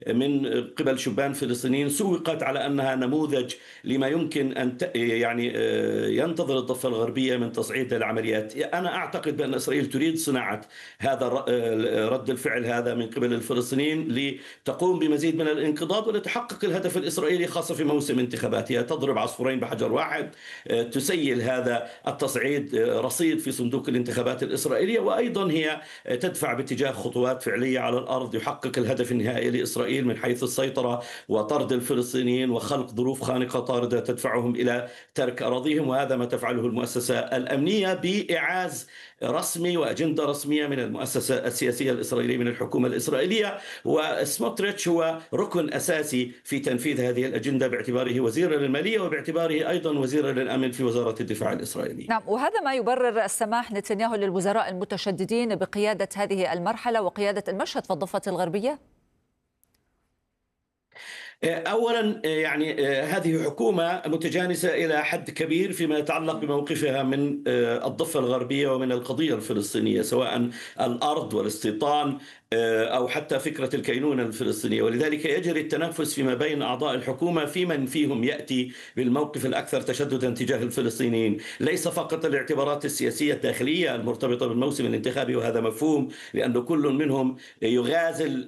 من قبل شبان فلسطينيين سوقت على أنها نموذج لما يمكن أن ينتظر الضفة الغربية من تصعيد العمليات. أنا أعتقد بأن إسرائيل تريد صناعة هذا رد الفعل هذا من قبل الفلسطينيين لتقوم بمزيد من الانقضاض ولتحقق الهدف الإسرائيلي، خاصة في موسم انتخاباتها. تضرب عصفورين بحجر واحد، تسيل هذا التصعيد رصيد في صندوق الانتخابات الإسرائيلية، وأيضا هي تدفع باتجاه خطوات فعلية على الأرض يحقق الهدف النهائي لإسرائيل من حيث السيطرة وطرد الفلسطينيين وخلق ظروف خانقة طاردة تدفعهم إلى ترك أراضيهم. وهذا ما تفعله المؤسسة الأمنية بإعاز رسمي وأجندة رسمية من المؤسسة السياسية الإسرائيلية، من الحكومة الإسرائيلية. وسموتريتش هو ركن أساسي في تنفيذ هذه الأجندة باعتباره وزيرا للمالية وباعتباره أيضا وزيرا للأمن في وزارة الدفاع الإسرائيلية. نعم، وهذا ما يبرر السماح نتنياهو للوزراء المتشددين بقيادة هذه المرحلة وقيادة المشهد في الضفة الغربية؟ أولا هذه حكومة متجانسة إلى حد كبير فيما يتعلق بموقفها من الضفة الغربية ومن القضية الفلسطينية، سواء الأرض والاستيطان أو حتى فكرة الكينونة الفلسطينية. ولذلك يجري التنافس فيما بين أعضاء الحكومة في من فيهم يأتي بالموقف الأكثر تشددا تجاه الفلسطينيين، ليس فقط الاعتبارات السياسية الداخلية المرتبطة بالموسم الانتخابي، وهذا مفهوم، لأن كل منهم يغازل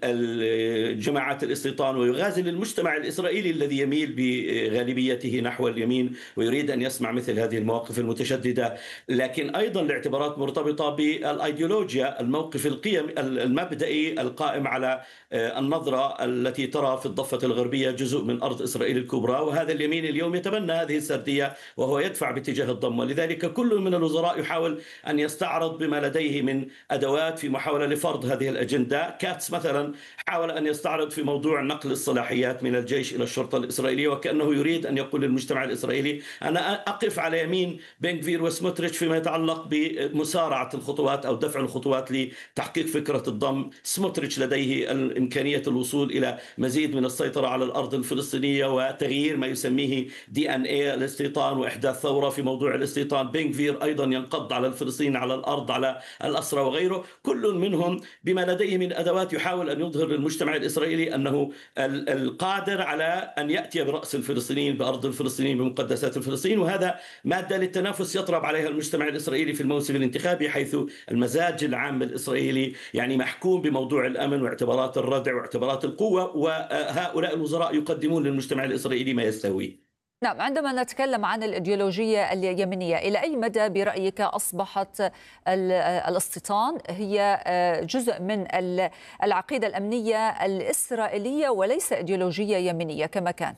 جماعات الاستيطان ويغازل المجتمع الإسرائيلي الذي يميل بغالبيته نحو اليمين ويريد أن يسمع مثل هذه المواقف المتشددة. لكن أيضا الاعتبارات مرتبطة بالأيديولوجيا، الموقف القيمي المبدئي القائم على النظرة التي ترى في الضفة الغربية جزء من أرض إسرائيل الكبرى. وهذا اليمين اليوم يتبنى هذه السردية وهو يدفع باتجاه الضم، ولذلك كل من الوزراء يحاول أن يستعرض بما لديه من أدوات في محاولة لفرض هذه الأجندة. كاتس مثلا حاول أن يستعرض في موضوع نقل الصلاحيات من الجيش إلى الشرطة الإسرائيلية، وكأنه يريد أن يقول للمجتمع الإسرائيلي أنا أقف على يمين بن غفير وسموتريتش فيما يتعلق بمسارعة الخطوات أو دفع الخطوات لتحقيق فكرة الضم. سموتريتش لديه إمكانية الوصول إلى مزيد من السيطرة على الأرض الفلسطينية وتغيير ما يسميه DNA الاستيطان وإحداث ثورة في موضوع الاستيطان. بن غفير أيضا ينقض على الفلسطينيين على الأرض، على الأسرى وغيره. كل منهم بما لديه من أدوات يحاول أن يظهر للمجتمع الإسرائيلي أنه القادر على أن يأتي برأس الفلسطينيين، بأرض الفلسطينيين، بمقدسات الفلسطينيين. وهذا مادة للتنافس يطرب عليها المجتمع الإسرائيلي في الموسم الانتخابي، حيث المزاج العام الإسرائيلي محكوم بموضوع الأمن واعتبارات الردع واعتبارات القوة، وهؤلاء الوزراء يقدمون للمجتمع الإسرائيلي ما يستهويه. نعم، عندما نتكلم عن الإيديولوجية اليمنية، إلى أي مدى برأيك أصبحت الاستيطان هي جزء من العقيدة الأمنية الإسرائيلية وليس إيديولوجية يمنية كما كان؟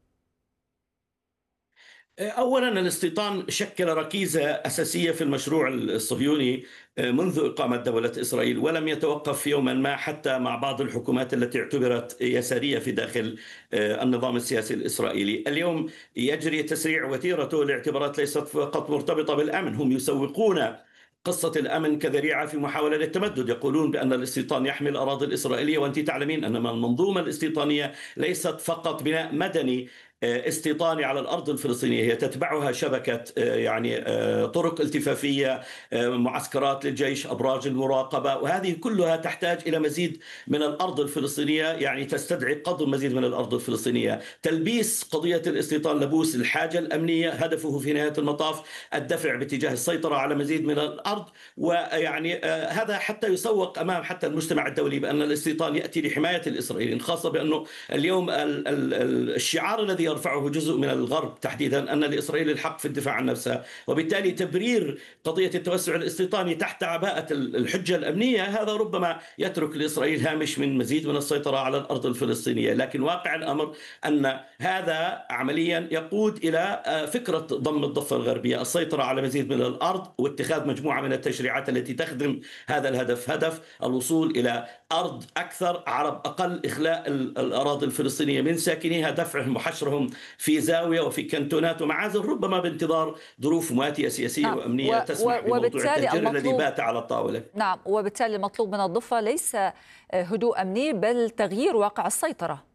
أولا الاستيطان شكل ركيزة أساسية في المشروع الصهيوني منذ إقامة دولة إسرائيل، ولم يتوقف يوما ما حتى مع بعض الحكومات التي اعتبرت يسارية في داخل النظام السياسي الإسرائيلي. اليوم يجري تسريع وتيرته لاعتبارات ليست فقط مرتبطة بالأمن. هم يسوقون قصة الأمن كذريعة في محاولة للتمدد، يقولون بأن الاستيطان يحمي الأراضي الإسرائيلية، وأنت تعلمين أن المنظومة الاستيطانية ليست فقط بناء مدني استيطاني على الأرض الفلسطينية، هي تتبعها شبكة طرق التفافية، معسكرات للجيش، أبراج المراقبة، وهذه كلها تحتاج إلى مزيد من الأرض الفلسطينية، تستدعي قضم مزيد من الأرض الفلسطينية. تلبيس قضية الاستيطان لبوس الحاجة الأمنية، هدفه في نهاية المطاف الدفع باتجاه السيطرة على مزيد من الأرض. هذا حتى يسوق أمام حتى المجتمع الدولي بأن الاستيطان يأتي لحماية الإسرائيليين، خاصة بأنه اليوم الشعار الذي يرفعه جزء من الغرب تحديدا أن لإسرائيل الحق في الدفاع عن نفسها، وبالتالي تبرير قضية التوسع الاستيطاني تحت عباءة الحجة الأمنية هذا ربما يترك لإسرائيل هامش من مزيد من السيطرة على الأرض الفلسطينية. لكن واقع الأمر أن هذا عمليا يقود إلى فكرة ضم الضفة الغربية، السيطرة على مزيد من الأرض واتخاذ مجموعة من التشريعات التي تخدم هذا الهدف، هدف الوصول إلى أرض أكثر، عرب أقل، إخلاء الأراضي الفلسطينية من ساكنيها، دفعهم وحشرهم في زاوية وفي كنتونات ومعازل، ربما بانتظار ظروف مواتية سياسية وأمنية تسمح بموضوع التهجير الذي بات على الطاولة. نعم، وبالتالي المطلوب من الضفة ليس هدوء أمني بل تغيير واقع السيطرة.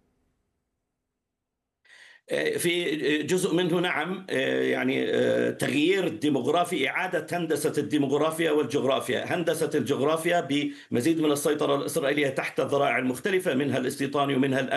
في جزء منه نعم، تغيير ديموغرافي، إعادة هندسة الديموغرافيا والجغرافيا، هندسة الجغرافيا بمزيد من السيطرة الإسرائيلية تحت الذرائع المختلفة منها الاستيطاني ومنها الأمن